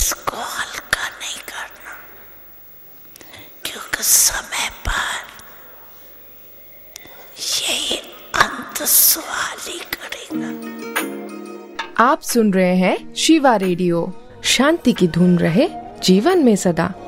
इसको हल्का नहीं करना, क्योंकि समय पर यही अंत सवाल ही करेगा। आप सुन रहे हैं शिवा रेडियो। शांति की धुन रहे जीवन में सदा।